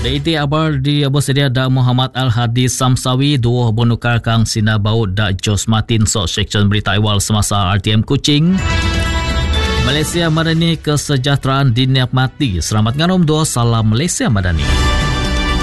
Daiti abar di bersedia da Muhammad Al-Hadi Samsawi dua bonukar kang sina baut da Jos Martin so section berita awal semasa RTM Kuching. Malaysia Madani kesejahteraan dinikmati. Selamat nganom doa salam Malaysia Madani.